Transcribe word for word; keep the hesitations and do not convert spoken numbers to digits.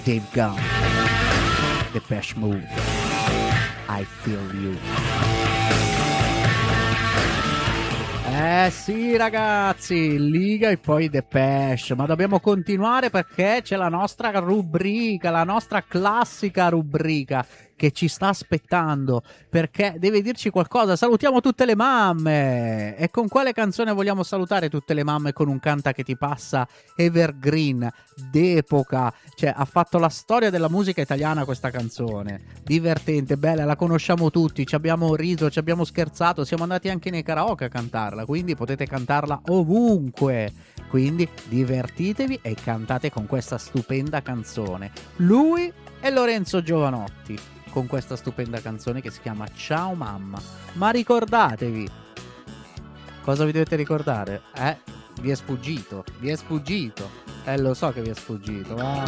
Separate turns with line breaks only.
Dave Gunn, Depeche Mode, I Feel You. Eh sì ragazzi, Liga e poi Depeche, ma dobbiamo continuare perché c'è la nostra rubrica, la nostra classica rubrica che ci sta aspettando, perché deve dirci qualcosa. Salutiamo tutte le mamme. E con quale canzone vogliamo salutare tutte le mamme? Con un canta che ti passa evergreen, d'epoca, cioè ha fatto la storia della musica italiana questa canzone, divertente, bella, la conosciamo tutti, ci abbiamo riso, ci abbiamo scherzato, siamo andati anche nei karaoke a cantarla, quindi potete cantarla ovunque. Quindi divertitevi e cantate con questa stupenda canzone. Lui è Lorenzo Giovanotti con questa stupenda canzone che si chiama Ciao Mamma. Ma ricordatevi, cosa vi dovete ricordare? Eh? Vi è sfuggito, vi è sfuggito. Eh, lo so che vi è sfuggito, ma